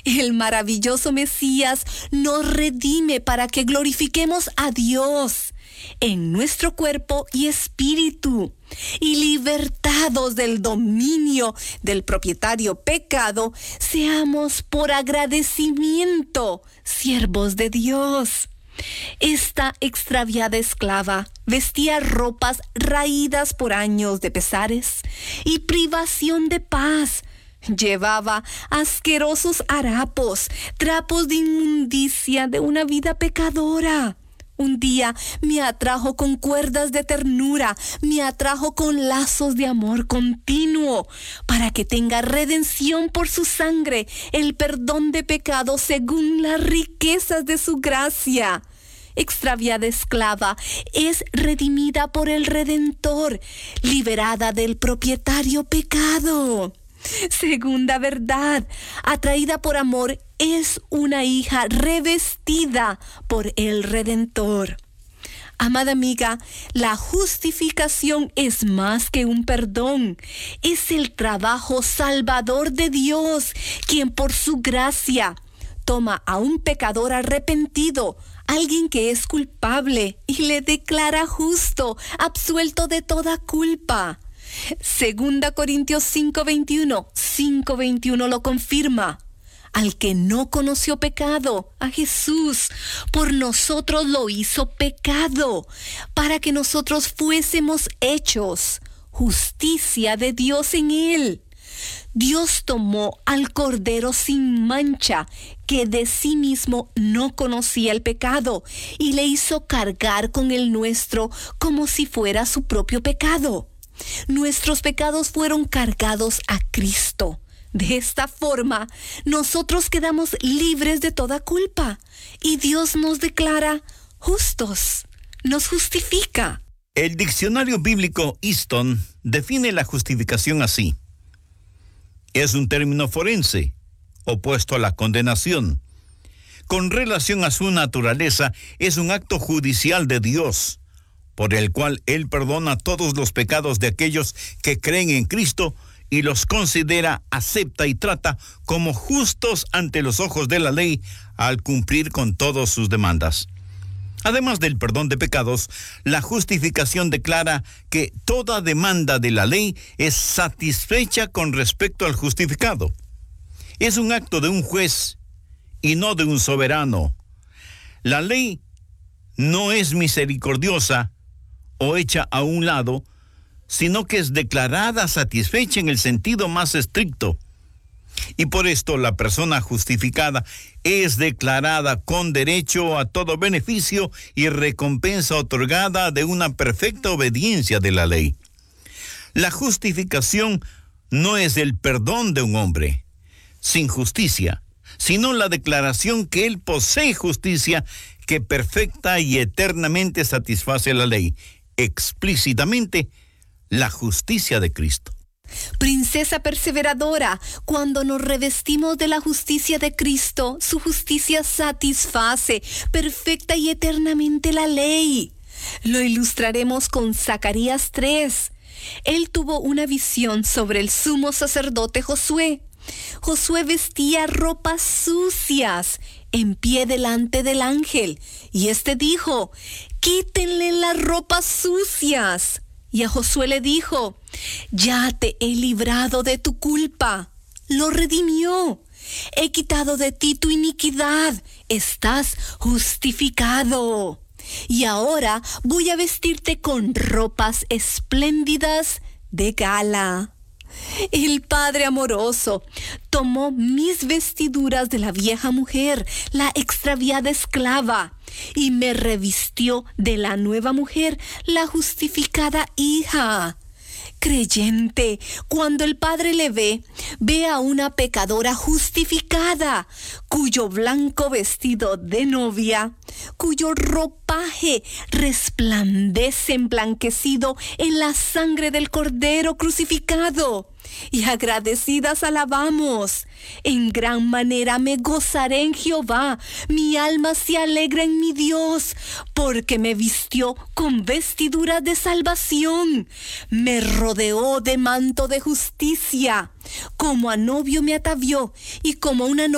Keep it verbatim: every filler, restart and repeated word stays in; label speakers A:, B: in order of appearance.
A: El maravilloso Mesías nos redime para que glorifiquemos a Dios en nuestro cuerpo y espíritu, y libertados del dominio del propietario pecado, seamos por agradecimiento siervos de Dios. Esta extraviada esclava vestía ropas raídas por años de pesares y privación de paz. Llevaba asquerosos harapos, trapos de inmundicia de una vida pecadora. Un día me atrajo con cuerdas de ternura, me atrajo con lazos de amor continuo, para que tenga redención por su sangre, el perdón de pecados según las riquezas de su gracia. Extraviada esclava es redimida por el Redentor, liberada del propietario pecado. Segunda verdad, atraída por amor, es una hija revestida por el Redentor. Amada amiga, la justificación es más que un perdón. Es el trabajo salvador de Dios, quien por su gracia toma a un pecador arrepentido, alguien que es culpable, y le declara justo, absuelto de toda culpa. Segunda Corintios cinco veintiuno, cinco veintiuno lo confirma. Al que no conoció pecado, a Jesús, por nosotros lo hizo pecado, para que nosotros fuésemos hechos justicia de Dios en él. Dios tomó al Cordero sin mancha, que de sí mismo no conocía el pecado, y le hizo cargar con el nuestro como si fuera su propio pecado. Nuestros pecados fueron cargados a Cristo. De esta forma, nosotros quedamos libres de toda culpa y Dios nos declara justos, nos justifica.
B: El diccionario bíblico Easton define la justificación así: es un término forense, opuesto a la condenación. Con relación a su naturaleza, es un acto judicial de Dios, por el cual Él perdona todos los pecados de aquellos que creen en Cristo y los considera, acepta y trata como justos ante los ojos de la ley al cumplir con todas sus demandas. Además del perdón de pecados, la justificación declara que toda demanda de la ley es satisfecha con respecto al justificado. Es un acto de un juez y no de un soberano. La ley no es misericordiosa o hecha a un lado, sino que es declarada satisfecha en el sentido más estricto. Y por esto la persona justificada es declarada con derecho a todo beneficio y recompensa otorgada de una perfecta obediencia de la ley. La justificación no es el perdón de un hombre sin justicia, sino la declaración que él posee justicia que perfecta y eternamente satisface la ley, explícitamente la justicia de Cristo.
A: Princesa perseveradora, cuando nos revestimos de la justicia de Cristo, su justicia satisface perfecta y eternamente la ley. Lo ilustraremos con Zacarías tres. Él tuvo una visión sobre el sumo sacerdote Josué. Josué vestía ropas sucias en pie delante del ángel, y éste dijo: quítenle las ropas sucias. Y a Josué le dijo: ya te he librado de tu culpa. Lo redimió. He quitado de ti tu iniquidad. Estás justificado. Y ahora voy a vestirte con ropas espléndidas de gala. El Padre amoroso tomó mis vestiduras de la vieja mujer, la extraviada esclava, y me revistió de la nueva mujer, la justificada hija. Creyente, cuando el Padre le ve, ve a una pecadora justificada, cuyo blanco vestido de novia, cuyo ropaje resplandece emblanquecido en la sangre del Cordero crucificado. Y agradecidas alabamos: en gran manera me gozaré en Jehová, mi alma se alegra en mi Dios, porque me vistió con vestiduras de salvación, me rodeó de manto de justicia, como a novio me atavió, y como una novia